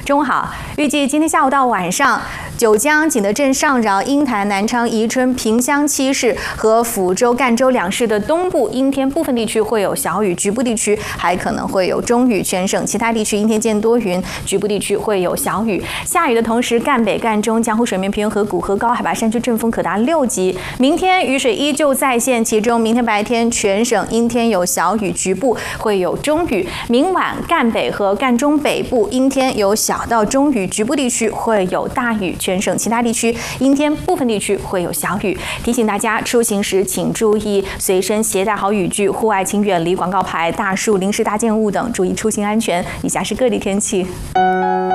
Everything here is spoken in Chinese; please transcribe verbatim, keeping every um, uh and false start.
中午好，预计今天下午到晚上，九江、景德镇、上饶、鹰潭、南昌、宜春、萍乡七市和抚州、赣州两市的东部阴天，部分地区会有小雨，局部地区还可能会有中雨。全省其他地区阴天见多云，局部地区会有小雨。下雨的同时，赣北、赣中、江湖水面平原和古河高海拔山区阵风可达六级。明天雨水依旧再现，其中明天白天全省阴天有小雨，局部会有中雨。明晚赣北和赣中北部阴天有小到中雨，局部地区会有大雨。全省其他地区阴天，部分地区会有小雨。提醒大家出行时请注意随身携带好雨具，户外请远离广告牌、大树、临时搭建物等，注意出行安全。以下是各地天气。